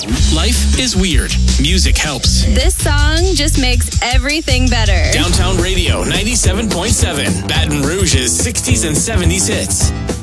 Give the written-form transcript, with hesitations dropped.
Life is weird. Music helps. This song just makes everything better. Downtown Radio 97.7. Baton Rouge's 60s and 70s hits.